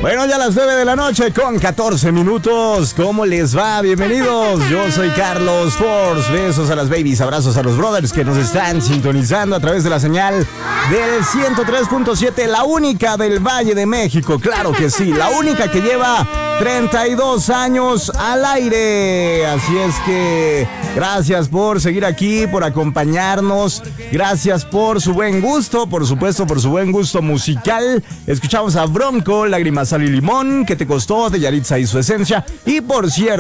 Bueno, ya las 9 de la noche con 14 minutos. ¿Cómo les va? Bienvenidos. Yo soy Carlos Force. Besos a las babies, abrazos a los brothers que nos están sintonizando a través de la señal del 103.7, la única del Valle de México. Claro que sí, la única que lleva 32 años al aire. Así es que gracias por seguir aquí, por acompañarnos. Gracias por su buen gusto, por supuesto, por su buen gusto musical. Escuchamos a Bronco, Lágrimas, Sal y Limón, que te costó, de Yaritza y su esencia. Y por cierto,